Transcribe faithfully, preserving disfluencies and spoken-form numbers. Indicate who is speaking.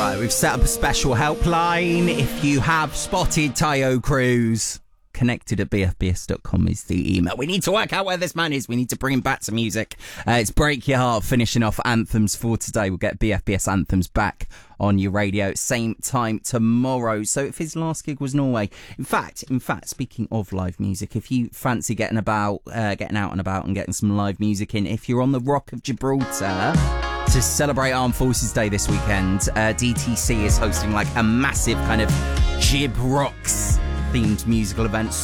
Speaker 1: Right, we've set up a special helpline. If you have spotted Tayo Cruz, connected at b f b s dot com is the email. We need to work out where this man is. We need to bring him back to music. Uh, it's Break Your Heart finishing off anthems for today. We'll get B F B S anthems back on your radio same time tomorrow. So if his last gig was Norway, in fact, in fact, speaking of live music, if you fancy getting about, uh, getting out and about and getting some live music in, if you're on the Rock of Gibraltar to celebrate Armed Forces Day this weekend, uh, D T C is hosting like a massive kind of Gib Rocks themed musical event.